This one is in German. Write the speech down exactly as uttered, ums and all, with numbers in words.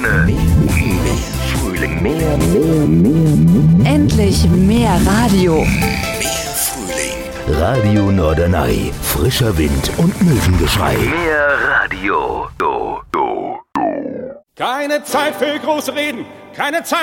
Sonne, mehr Frühling, mehr, mehr, mehr, mehr. Endlich mehr Radio. Mehr Frühling. Radio Norderney. Frischer Wind und Möwengeschrei. Mehr Radio. Do, do, do. Keine Zeit für große Reden. Keine Zeit